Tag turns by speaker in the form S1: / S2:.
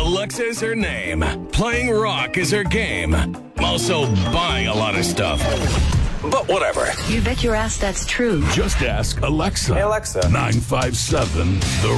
S1: Alexa is her name. Playing rock is her game. Also buying a lot of stuff. But whatever.
S2: You bet your ass that's true.
S3: Just ask Alexa.
S4: Hey, Alexa.
S3: 957 The